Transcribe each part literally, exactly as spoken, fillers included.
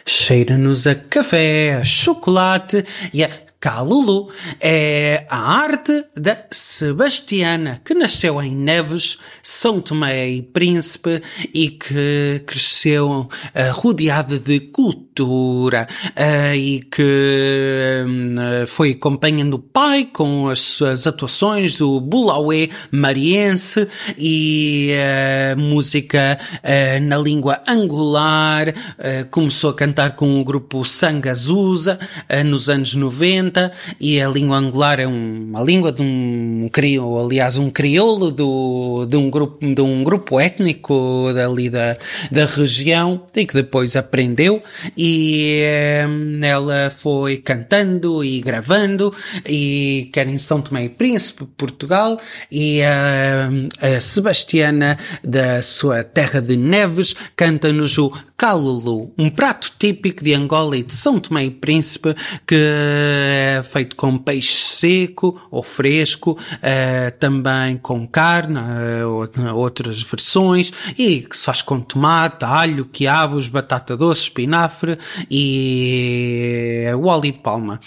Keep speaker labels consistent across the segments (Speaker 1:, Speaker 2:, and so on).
Speaker 1: cheira-nos a café, a chocolate e a Calulu. É a arte da Sebastiana, que nasceu em Neves, São Tomé e Príncipe e que cresceu uh, rodeada de cultura uh, e que uh, foi acompanhando o pai com as suas atuações do Bulauê mariense e uh, música uh, na língua angular. Uh, começou a cantar com o grupo Sangazusa uh, nos anos noventa. E a língua angular é uma língua de um crioulo, aliás, um crioulo do, de, um grupo, de um grupo étnico dali da, da região e que depois aprendeu e um, ela foi cantando e gravando e quer em São Tomé e Príncipe, Portugal, e uh, a Sebastiana da sua terra de Neves canta-nos o Calulu, um prato típico de Angola e de São Tomé e Príncipe que é feito com peixe seco ou fresco, uh, também com carne, uh, outras versões, e que se faz com tomate, alho, quiabos, batata doce, espinafre e o óleo de palma.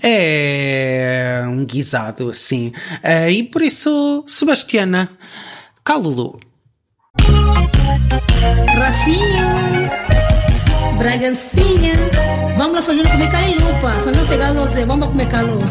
Speaker 1: É um guisado assim. Uh, e por isso, Sebastiana, Calulu.
Speaker 2: Rafinho, Bragancinha, vamos lá, Sonhando comer cailupa, Sonhando pegar a loze, vamos comer calu.